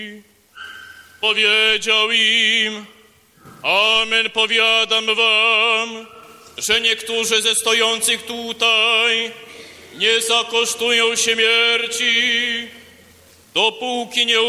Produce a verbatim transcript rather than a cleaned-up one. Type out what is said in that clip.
Powiedział im: amen, powiadam wam, że niektórzy ze stojących tutaj nie zakosztują śmierci, dopóki nie